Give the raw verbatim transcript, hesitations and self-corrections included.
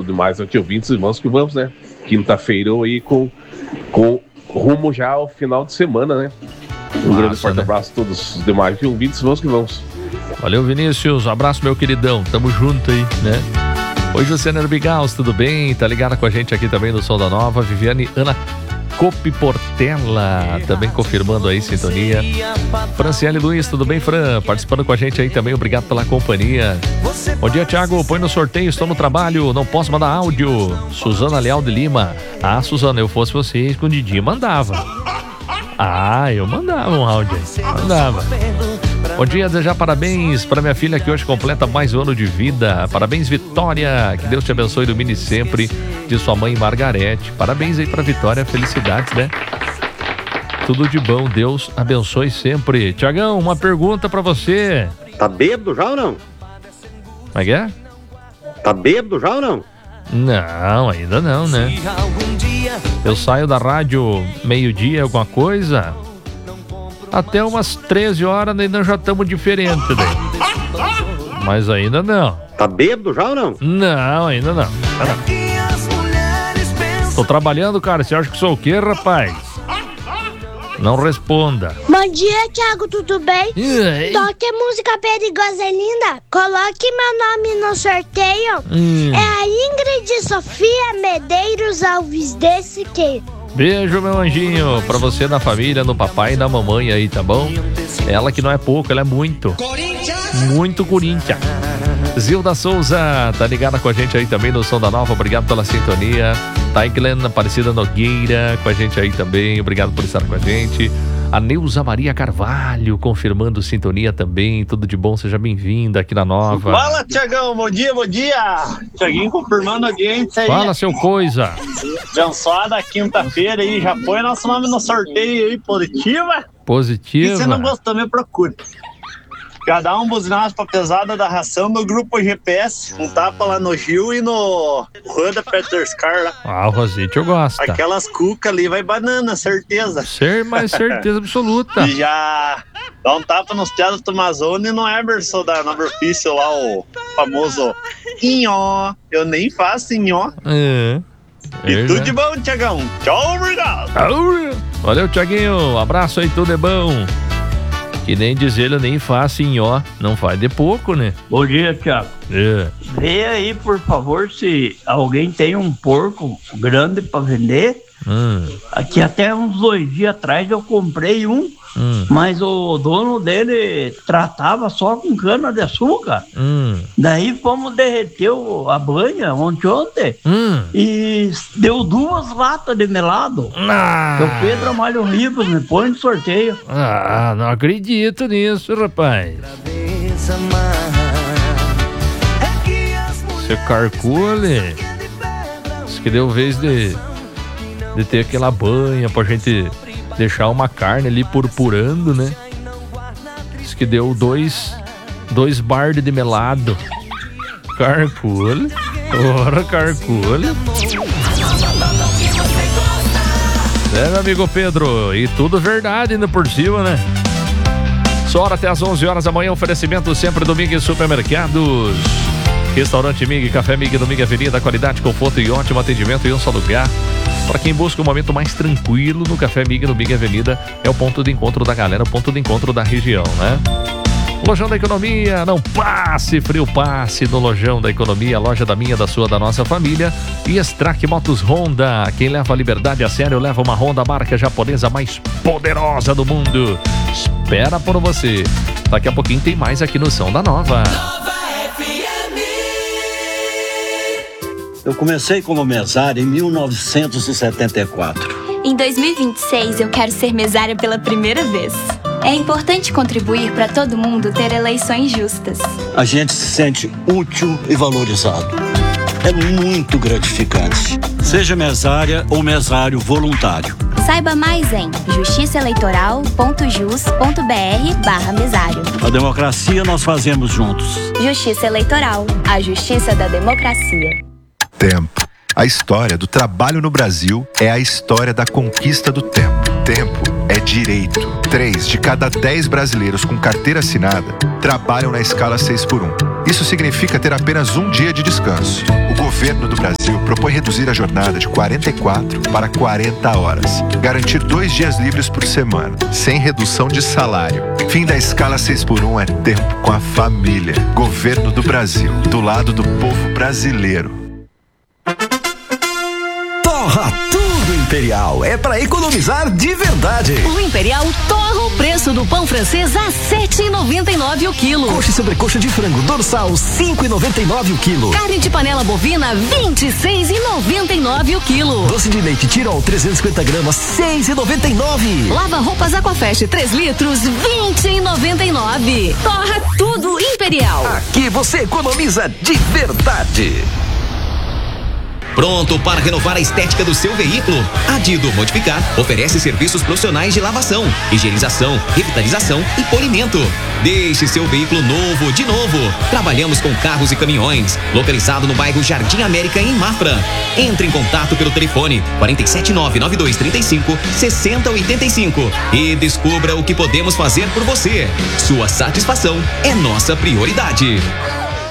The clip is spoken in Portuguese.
demais aqui, ouvintes, vamos que vamos, né? Quinta-feira aí com, com rumo já ao final de semana, né? Um Massa, grande forte né? abraço a todos os demais ouvintes, vamos que vamos. Valeu, Vinícius, um abraço, meu queridão, tamo junto aí, né? Oi, Luciana Herbigaus, tudo bem? Tá ligada com a gente aqui também no Som da Nova. Viviane Ana Copi Portela, também confirmando aí sintonia. Franciele Luiz, tudo bem, Fran? Participando com a gente aí também, obrigado pela companhia. Bom dia, Thiago, põe no sorteio, estou no trabalho, não posso mandar áudio. Suzana Leal de Lima. Ah, Suzana, eu fosse você, escondidinho, mandava. Ah, eu mandava um áudio aí, mandava. Bom dia, desejar parabéns para minha filha que hoje completa mais um ano de vida. Parabéns, Vitória. Que Deus te abençoe e ilumine sempre, de sua mãe Margarete. Parabéns aí para Vitória, felicidades, né? Tudo de bom, Deus abençoe sempre. Tiagão, uma pergunta para você. Tá bêbado já ou não? Como é que é? Tá bêbado já ou não? Não, ainda não, né? Eu saio da rádio meio-dia, alguma coisa... Até umas treze horas ainda já estamos diferentes, né? Mas ainda não. Tá bêbado já ou não? Não, ainda não. Tô trabalhando, cara. Você acha que sou o quê, rapaz? Não responda. Bom dia, Thiago, tudo bem? Ei. Toque música perigosa e linda. Coloque meu nome no sorteio. Hum. É a Ingrid Sofia Medeiros Alves de Siqueira. Beijo, meu anjinho, pra você, na família, no papai e na mamãe aí, tá bom? Ela que não é pouco, ela é muito. Muito Corinthians. Zilda Souza, tá ligada com a gente aí também no Som da Nova, obrigado pela sintonia. Taiglen Aparecida Nogueira com a gente aí também, obrigado por estar com a gente. A Neuza Maria Carvalho confirmando sintonia também, tudo de bom, seja bem-vinda aqui na Nova. Fala, Tiagão, bom dia, bom dia. Tiaguinho confirmando a audiência aí. Fala, seu coisa. Abençoada quinta-feira aí, já põe nosso nome no sorteio aí, positiva? Positiva. E se não gostou, me procure. Cada um buzinaço pra pesada da ração no grupo G P S. Um tapa lá no Gil e no Roda Peterscar lá. Ah, o Rosite eu gosto. Aquelas cucas ali vai banana, certeza. Ser mais certeza absoluta. E já dá um tapa nos piados do Tomazone e no Emerson da Nova Ofício lá, o famoso Inhó. Eu nem faço Inhó. É. E é, tudo né? de bom, Tiagão. Tchau, obrigado. Valeu, Tiaguinho. Abraço aí, tudo é bom. Que nem diz ele, eu nem faço em ó. Não faz de pouco, né? Bom dia, Thiago. É. Vê aí, por favor, se alguém tem um porco grande pra vender. Hum. Aqui até uns dois dias atrás eu comprei um, hum. mas o dono dele tratava só com cana de açúcar. Hum. Daí fomos derreter a banha ontem, ontem hum. e deu duas latas de melado. Ah. O Pedro Amalho Ribas me põe no sorteio. Ah, não acredito nisso, rapaz. Você calcule. Isso que deu vez de... de ter aquela banha pra gente deixar uma carne ali purpurando, né? Diz que deu dois, dois bardes de melado. Calcule. Ora, calcule. É, meu amigo Pedro, e tudo verdade ainda por cima, né? Só hora até às onze horas da manhã, oferecimento sempre do Mig Supermercados. Restaurante Mig, Café Mig, no Mig Avenida, qualidade, conforto e ótimo atendimento em um só lugar. Para quem busca um momento mais tranquilo, no Café Mig, no Mig Avenida, é o ponto de encontro da galera, o ponto de encontro da região, né? Lojão da Economia, não passe frio, passe no Lojão da Economia, a loja da minha, da sua, da nossa família. E Strack Motos Honda, quem leva a liberdade a sério, leva uma Honda, marca japonesa mais poderosa do mundo. Espera por você. Daqui a pouquinho tem mais aqui no Som da Nova. Eu comecei como mesário em mil novecentos e setenta e quatro. Em dois mil e vinte e seis, eu quero ser mesária pela primeira vez. É importante contribuir para todo mundo ter eleições justas. A gente se sente útil e valorizado. É muito gratificante. Seja mesária ou mesário voluntário. Saiba mais em justiçaeleitoral.jus.br barra mesário. A democracia nós fazemos juntos. Justiça Eleitoral, a justiça da democracia. Tempo. A história do trabalho no Brasil é a história da conquista do tempo. Tempo é direito. Três de cada dez brasileiros com carteira assinada trabalham na escala seis por um. Isso significa ter apenas um dia de descanso. O governo do Brasil propõe reduzir a jornada de quarenta e quatro para quarenta horas. Garantir dois dias livres por semana, sem redução de salário. Fim da escala seis por um é tempo com a família. Governo do Brasil, do lado do povo brasileiro. Torra tudo Imperial, é para economizar de verdade. O Imperial torra o preço do pão francês a sete reais e noventa e nove o quilo. Coxa e sobrecoxa de frango dorsal cinco reais e noventa e nove o quilo. Carne de panela bovina vinte e seis reais e noventa e nove o quilo. Doce de leite Tirol trezentos e cinquenta gramas seis reais e noventa e nove. Lava roupas Aquafresh três litros vinte reais e noventa e nove. Torra tudo Imperial. Aqui você economiza de verdade. Pronto para renovar a estética do seu veículo? A Dido Modificar oferece serviços profissionais de lavação, higienização, revitalização e polimento. Deixe seu veículo novo de novo. Trabalhamos com carros e caminhões. Localizado no bairro Jardim América, em Mafra. Entre em contato pelo telefone quatro sete nove, nove dois três cinco, seis zero oito cinco e descubra o que podemos fazer por você. Sua satisfação é nossa prioridade.